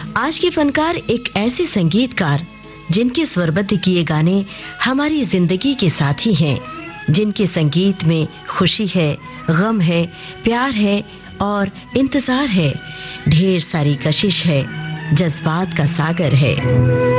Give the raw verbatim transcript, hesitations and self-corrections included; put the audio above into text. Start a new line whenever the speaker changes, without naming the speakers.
आज के फनकार एक ऐसे संगीतकार जिनके स्वरबद्ध किए गाने हमारी जिंदगी के साथी हैं, जिनके संगीत में खुशी है, गम है, प्यार है और इंतजार है, ढेर सारी कशिश है, जज्बात का सागर है।